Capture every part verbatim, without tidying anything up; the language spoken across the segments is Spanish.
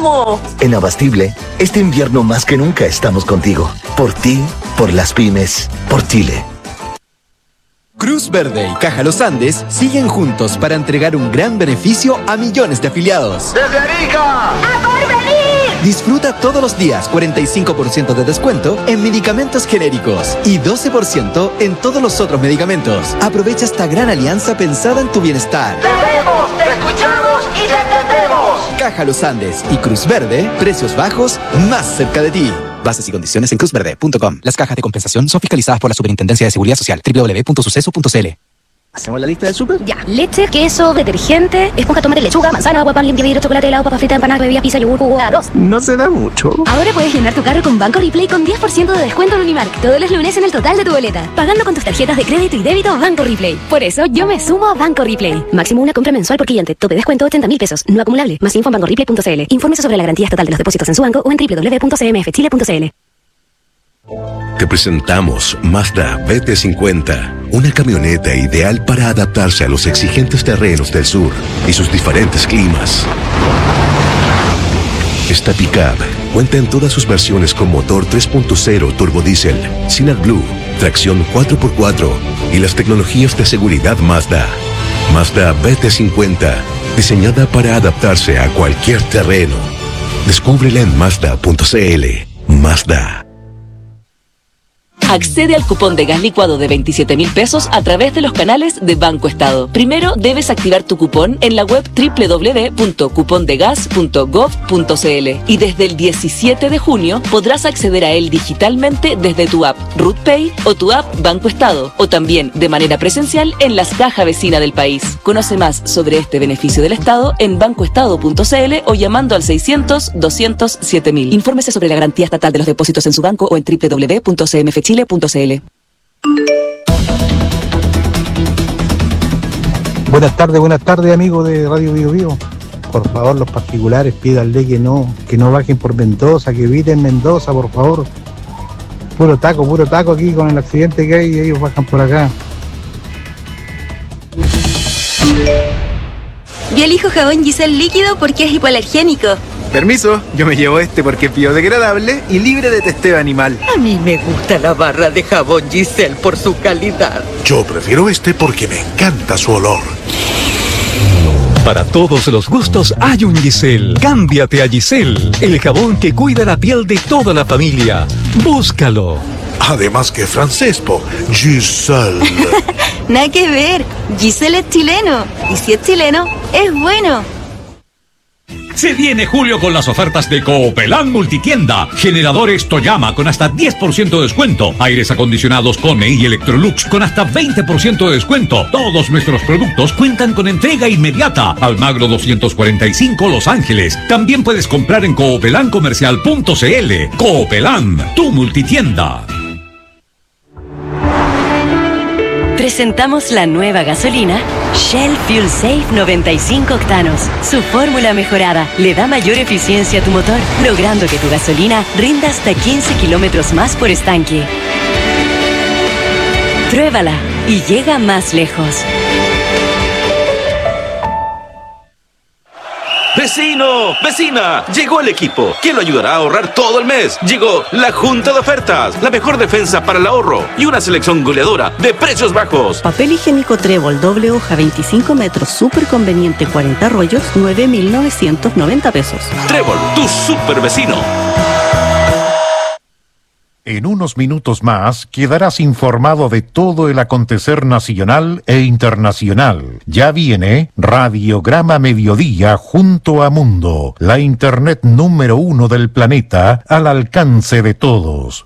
amo! En Abastible, este invierno más que nunca estamos contigo. Por ti, por las pymes, por Chile. Cruz Verde y Caja Los Andes siguen juntos para entregar un gran beneficio a millones de afiliados. ¡Desde Arica! ¡A Porvenir! Disfruta todos los días cuarenta y cinco por ciento de descuento en medicamentos genéricos y doce por ciento en todos los otros medicamentos. Aprovecha esta gran alianza pensada en tu bienestar. ¡Te vemos, te escuchamos y te entendemos! Caja Los Andes y Cruz Verde, precios bajos más cerca de ti. Bases y condiciones en cruz verde punto com. Las cajas de compensación son fiscalizadas por la Superintendencia de Seguridad Social. doble u doble u doble u punto suceso punto c l. ¿Hacemos la lista del súper? Ya, leche, queso, detergente, esponja, tomate, lechuga, manzana, agua, pan, limpia, vidrio, chocolate, helado, papa frita, empanada, bebida, pizza, yogur, jugo, arroz. No se da mucho. Ahora puedes llenar tu carro con Banco Replay con diez por ciento de descuento en Unimark todos los lunes en el total de tu boleta, pagando con tus tarjetas de crédito y débito Banco Replay. Por eso yo me sumo a Banco Replay. Máximo una compra mensual por cliente. Tope descuento ochenta mil pesos. No acumulable. Más info en banco replay punto c l. Infórmese sobre la garantía estatal de los depósitos en su banco o en doble u doble u doble u punto c m f chile punto c l. Te presentamos Mazda B T cincuenta, una camioneta ideal para adaptarse a los exigentes terrenos del sur y sus diferentes climas. Esta pickup cuenta en todas sus versiones con motor tres punto cero turbodiesel, sin AdBlue, tracción cuatro por cuatro y las tecnologías de seguridad Mazda. Mazda B T cincuenta, diseñada para adaptarse a cualquier terreno. Descúbrela en mazda punto c l. Mazda. Accede al cupón de gas licuado de veintisiete mil pesos a través de los canales de Banco Estado. Primero debes activar tu cupón en la web doble u doble u doble u punto cupondegas punto gov punto c l y desde el diecisiete de junio podrás acceder a él digitalmente desde tu app RootPay o tu app Banco Estado o también de manera presencial en las cajas vecinas del país. Conoce más sobre este beneficio del Estado en bancoestado punto c l o llamando al seiscientos, doscientos, siete mil. Infórmese sobre la garantía estatal de los depósitos en su banco o en doble u doble u doble u punto c m f chile punto c l. Buenas tardes, buenas tardes amigos de Radio Bio Bio. Por favor, los particulares pídanle que no, que no bajen por Mendoza, que eviten Mendoza, por favor. Puro taco, puro taco aquí con el accidente que hay y ellos bajan por acá. Yo elijo jabón Giselle líquido porque es hipoalergénico. Permiso, yo me llevo este porque es biodegradable y libre de testeo animal. A mí me gusta la barra de jabón Giselle por su calidad. Yo prefiero este porque me encanta su olor. Para todos los gustos hay un Giselle. Cámbiate a Giselle, el jabón que cuida la piel de toda la familia. Búscalo. Además que francés, po. Giselle. Nada que ver. Giselle es chileno. Y si es chileno, es bueno. Se viene julio con las ofertas de Coopelán Multitienda. Generadores Toyama con hasta diez por ciento de descuento. Aires acondicionados Kone y Electrolux con hasta veinte por ciento de descuento. Todos nuestros productos cuentan con entrega inmediata. Almagro doscientos cuarenta y cinco Los Ángeles. También puedes comprar en coopelan comercial punto c l. Coopelán, tu multitienda. Presentamos la nueva gasolina Shell Fuel Safe noventa y cinco octanos. Su fórmula mejorada le da mayor eficiencia a tu motor, logrando que tu gasolina rinda hasta quince kilómetros más por estanque. Pruébala y llega más lejos. ¡Vecino! ¡Vecina! Llegó el equipo. ¿Quién lo ayudará a ahorrar todo el mes? Llegó la Junta de Ofertas, la mejor defensa para el ahorro y una selección goleadora de precios bajos. Papel higiénico Trébol doble hoja veinticinco metros, súper conveniente, cuarenta rollos, nueve mil novecientos noventa pesos. Trébol, tu super vecino. En unos minutos más quedarás informado de todo el acontecer nacional e internacional. Ya viene Radiograma Mediodía junto a Mundo, la internet número uno del planeta al alcance de todos.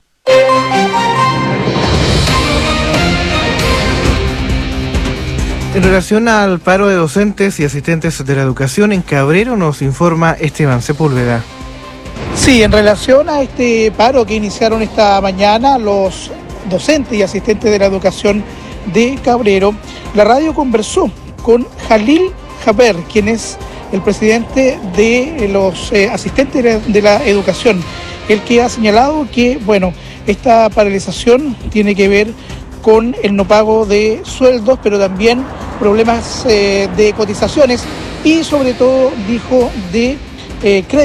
En relación al paro de docentes y asistentes de la educación en Cabrero, nos informa Esteban Sepúlveda. Sí, en relación a este paro que iniciaron esta mañana los docentes y asistentes de la educación de Cabrero, la radio conversó con Jalil Jaber, quien es el presidente de los eh, asistentes de la educación, el que ha señalado que, bueno, esta paralización tiene que ver con el no pago de sueldos, pero también problemas eh, de cotizaciones y sobre todo, dijo, de eh, crédito.